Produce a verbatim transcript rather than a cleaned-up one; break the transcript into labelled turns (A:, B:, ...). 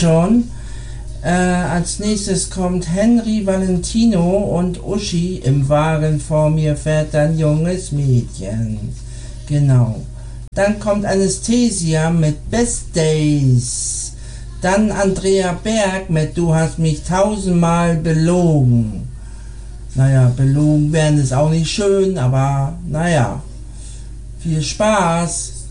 A: schon. Äh, als nächstes kommt Henry Valentino und Uschi im Wagen, vor mir fährt ein junges Mädchen. Genau. Dann kommt Anastasia mit Best Days. Dann Andrea Berg mit Du hast mich tausendmal belogen. Naja, belogen werden ist auch nicht schön, aber naja. Viel Spaß!